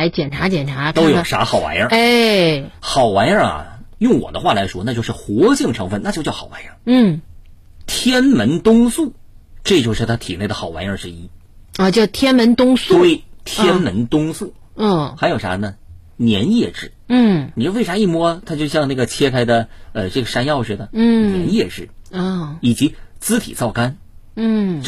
来检查检查， 都有啥好玩意儿。 哎， 好玩意儿啊，用我的话来说，那就是活性成分，那就叫好玩意儿。天门冬素，这就是它体内的好玩意儿之一啊，叫天门冬素。 对，天门冬素。还有啥呢？粘液质。你说为啥一摸它就像那个切开的这个山药似的？粘液质。以及自体皂苷。